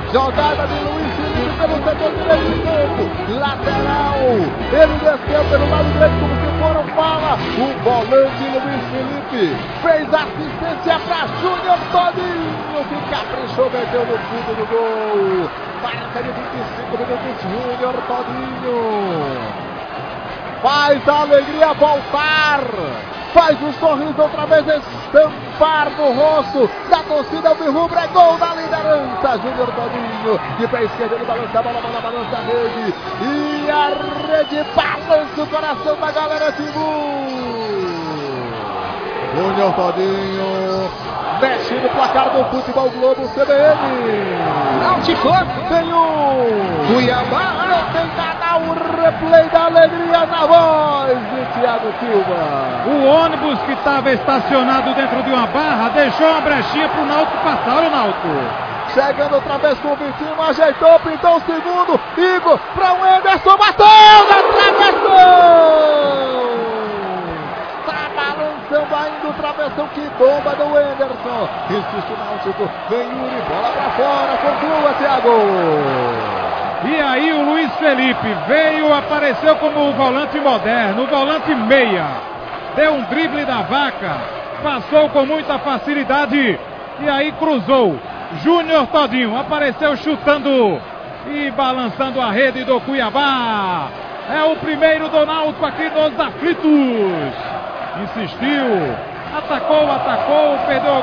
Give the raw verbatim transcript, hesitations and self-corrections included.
Jogada de Luiz Felipe pelo setor direito do campo. Lateral. Ele desceu pelo lado direito como se for um bala. O volante Luiz Felipe fez assistência para Júnior Todinho, que caprichou, meteu no fundo do gol. Marca de vinte e cinco minutos, Júnior Todinho. Faz a alegria voltar. Faz o sorriso outra vez estampar no rosto da torcida alvirrubra. É gol da liderança. Júnior Todinho, de pé esquerdo, ele balança a bola, a bola balança a rede. E a rede balança o coração da galera Timbu. Júnior Todinho mexe no placar do Futebol Globo C B N. Náutico Tem um Cuiabá, não tem nada, o replay da alegria na voz de Thiago Silva. O ônibus que estava estacionado dentro de uma barra deixou uma brechinha para o Náutico passar. Olha o Náutico chegando outra vez com o Vitinho, ajeitou, pintou o segundo. Igor para o Anderson, bateu na travessão. Balançando ainda o travessão, que bomba do Anderson. Insiste o Náutico, vem Yuri, bola pra fora, conclua, Thiago. E aí o Luiz Felipe veio, apareceu como o volante moderno, o volante meia. Deu um drible da vaca, passou com muita facilidade e aí cruzou. Júnior Todinho apareceu chutando e balançando a rede do Cuiabá. É o primeiro do Náutico aqui nos aflitos. Insistiu, atacou, atacou, perdeu